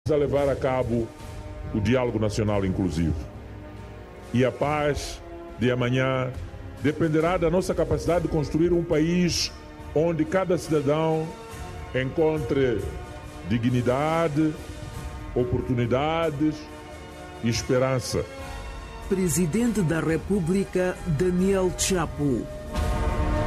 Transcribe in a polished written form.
a levar a cabo o diálogo nacional inclusivo. E a paz de amanhã dependerá da nossa capacidade de construir um país onde cada cidadão encontre dignidade, oportunidades e esperança. Presidente da República, Daniel Chapo.